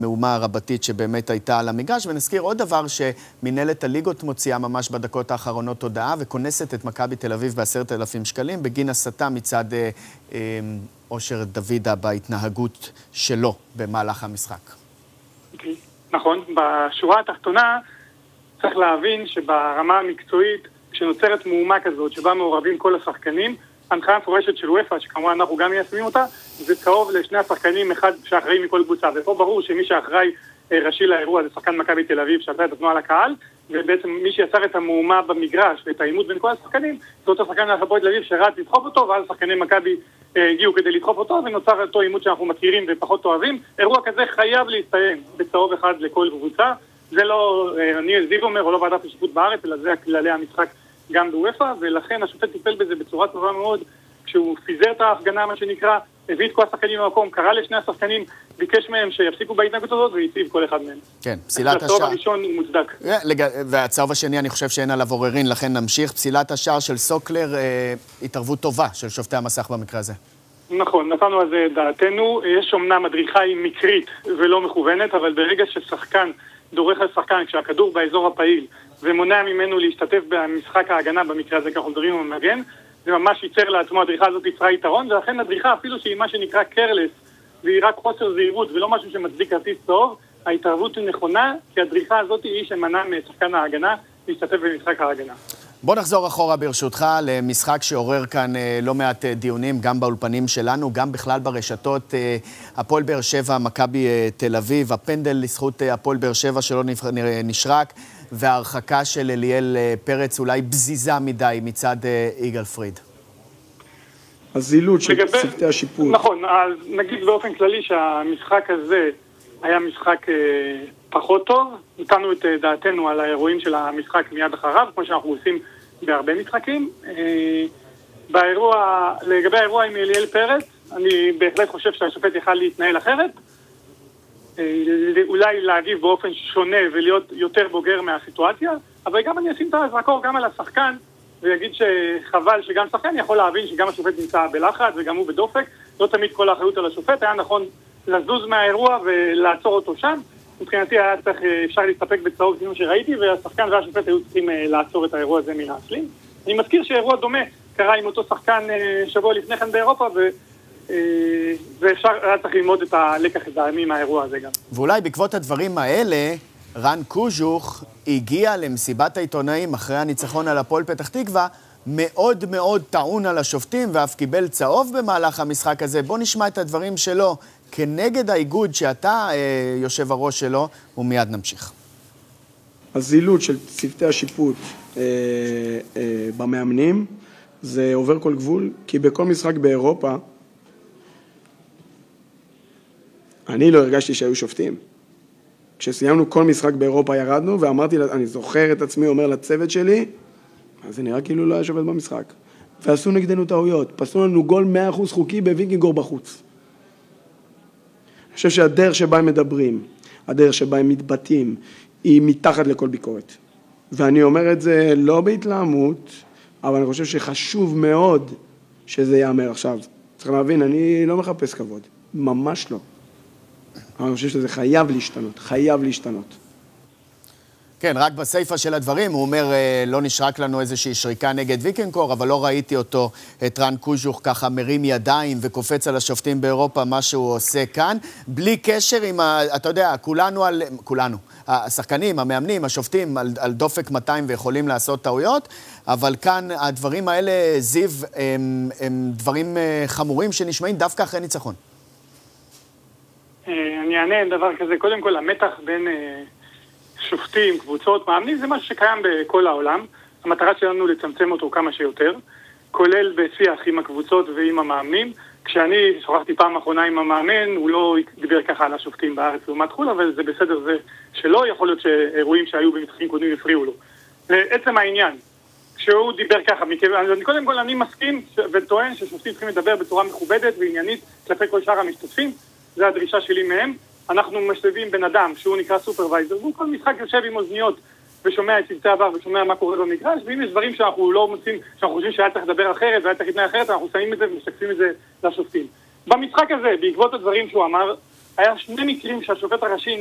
מהומה רבתית שבאמת הייתה על המגרש, ונזכיר עוד דבר שמנהלת הליגות מוציאה ממש בדקות האחרונות הודעה, וכונסת את מכבי תל אביב ב10,000 שקלים, בגין הסתה מצד אושר דוידה בהתנהגות שלו במהלך המשחק. נכון, בשורה התחתונה צריך להבין שברמה המקצועית, כשנוצרת מהומה כזאת שבה מעורבים כל השחקנים, ההנחיה המפורשת של וופא, שכמובן אנחנו גם מיישמים אותה, זה קרוב לשני השחקנים, אחד שאחראי מכל קבוצה, ופה ברור שמי שאחראי ראשי לאירוע זה שחקן מכבי תל אביב, שעשה את התנועה לקהל, ובעצם מי שיצר את המהומה במגרש ואת העימות בין כל השחקנים, זה אותו שחקן מהפועל תל אביב שרץ לדחוף אותו, ואז שחקני מכבי הגיעו כדי לדחוף אותו, ונוצר אותו עימות שאנחנו מכירים ופחות אוהבים. אירוע כזה חייב להסתיים בצהוב אחד לכל קבוצה. זה לא אני זיו אומר, או לא ועדת השיפוט בארץ, אלא זה כללי המשחק גם בוופא, ולכן השופט טיפל בזה בצורה טובה מאוד, כשהוא פיזר את ההפגנה, מה שנקרא, הביא את כל השחקנים במקום, קרא לשני השחקנים, ביקש מהם שיפסיקו בהתנהגות הזאת, והציב כל אחד מהם. כן, פסילת השער. הצהוב הראשון הוא מוצדק. והצהוב השני, אני חושב שאין עליו עוררין, לכן נמשיך. פסילת השער של סוקלר, התערבות טובה של שופטי המסך במקרה הזה. נכון, נתנו על זה דעתנו. יש אומנם מדריכה היא מקרית ולא מכוונת, אבל ברגע ששחקן דורך על שחקן, כשהכדור באזור הפעיל, ומונע ממנו להשתתף במשחק ההגנה, במקרה הזה ככה מדברים על מגן, זה ממש ייצר לעצמו, הדריכה הזאת יצרה יתרון, ולכן הדריכה אפילו שהיא מה שנקרא קרלס, והיא רק חוסר זהירות ולא משהו שמצדיק כרטיס צהוב, ההתערבות היא נכונה, כי הדריכה הזאת היא שמנע משחקן ההגנה להשתתף במשחק ההגנה. בוא נחזור אחורה ברשותך למשחק שעורר כאן לא מעט דיונים, גם באולפנים שלנו, גם בכלל ברשתות. הפועל באר שבע, מכבי תל אביב, הפנדל לזכות הפועל באר שבע שלא נשרק, וההרחקה של אליאל פרץ אולי בזיזה מדי מצד יגאל פריד. הזילות של צוותי השיפוט. נכון, אז נגיד באופן כללי שהמשחק הזה היה משחק פחות טוב. נתנו את דעתנו על האירועים של המשחק מיד אחריו, כמו שאנחנו עושים בהרבה משחקים. לגבי האירוע עם אליאל פרץ, אני בהחלט חושב שהשופט יכל להתנהל אחרת. אולי להגיב באופן שונה ולהיות יותר בוגר מהסיטואציה, אבל גם אני אשים את הזרקור גם על השחקן, ויגיד שחבל שגם שחקן יכול להבין שגם השופט נמצא בלחץ וגם הוא בדופק. לא תמיד כל האחריות על השופט, היה נכון לזוז מהאירוע ולעצור אותו שם. מבחינתי היה צריך, אפשר להסתפק בצהוב כמו שראיתי, והשחקן והשופט היו צריכים לעצור את האירוע הזה מלהשלים. אני מזכיר שאירוע דומה קרה עם אותו שחקן שבוע לפני כן באירופה, ואפשר היה צריך ללמוד את הלקח הדעמי מהאירוע הזה גם. ואולי בעקבות הדברים האלה, רן קוז'וך הגיע למסיבת העיתונאים אחרי הניצחון על הפועל פתח תקווה, מאוד מאוד טעון על השופטים, ואף קיבל צהוב במהלך המשחק הזה. בוא נשמע את הדברים שלו כנגד האיגוד שאתה יושב הראש שלו, ומיד נמשיך. הזילות של צוותי השיפוט במאמנים, זה עובר כל גבול, כי בכל משחק באירופה, אני לא הרגשתי שהיו שופטים. כשסיימנו כל משחק באירופה ירדנו, ואמרתי, אני זוכר את עצמי, אומר לצוות שלי, אז זה נראה כאילו לא היה שופט במשחק. ועשו נגדנו טעויות, פסנו לנו גול 100% חוקי בווינגינגור בחוץ. אני חושב שהדרך שבה הם מדברים, הדרך שבה הם מתבטאים, היא מתחת לכל ביקורת. ואני אומר את זה לא בהתלהמות, אבל אני חושב שחשוב מאוד שזה יאמר עכשיו. צריך להבין, אני לא מחפש כבוד, ממש לא. אבל אני חושב שזה חייב להשתנות, חייב להשתנות. כן, רק בסייפה של הדברים, הוא אומר, לא נשרק לנו איזושהי שריקה נגד ויקנקור, אבל לא ראיתי אותו, את רן קוז'וך, ככה מרים ידיים וקופץ על השופטים באירופה, מה שהוא עושה כאן, בלי קשר עם, אתה יודע, כולנו, השחקנים, המאמנים, השופטים, על דופק 200 ויכולים לעשות טעויות, אבל כאן הדברים האלה, זיו, הם דברים חמורים שנשמעים דווקא אחרי ניצחון. אני אענה דבר כזה, קודם כל, המתח בין שופטים, קבוצות, מאמנים, זה משהו שקיים בכל העולם. המטרה שלנו לצמצם אותו כמה שיותר, כולל בשיח עם הקבוצות ועם המאמנים. כשאני שוחחתי פעם אחרונה עם המאמן, הוא לא דיבר ככה על השופטים בארץ לעומת חול, אבל זה בסדר, זה שלא יכול להיות שאירועים שהיו במשחקים קודמים יפריעו לו. לעצם העניין, כשהוא דיבר ככה, קודם כל אני מסכים וטוען ששופטים צריכים לדבר בצורה מכובדת ועניינית כלפי כל שאר המשתתפים, זה הדרישה שלי מהם. אנחנו משלבים בן אדם שהוא נקרא סופרוויזר, והוא כל משחק יושב עם אוזניות ושומע את צוותי העבר ושומע מה קורה במגרש, ואם יש דברים שאנחנו לא מוצאים, שאנחנו חושבים שהיה צריך לדבר אחרת והיה צריך להתנהל אחרת, אנחנו שמים את זה ומשקפים את זה לשופטים. במשחק הזה, בעקבות הדברים שהוא אמר, היה 2 מקרים שהשופט הראשי